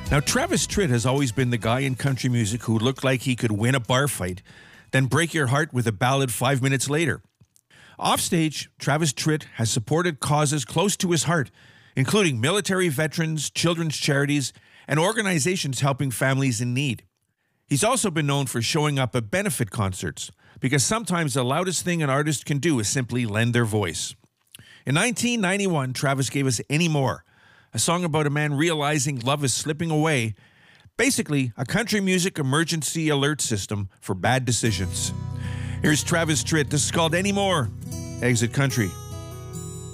Now, Travis Tritt has always been the guy in country music who looked like he could win a bar fight, then break your heart with a ballad 5 minutes later. Offstage, Travis Tritt has supported causes close to his heart, including military veterans, children's charities, and organizations helping families in need. He's also been known for showing up at benefit concerts, because sometimes the loudest thing an artist can do is simply lend their voice. In 1991, Travis gave us Any More, a song about a man realizing love is slipping away, basically a country music emergency alert system for bad decisions. Here's Travis Tritt. This is called Any More. Exit Country.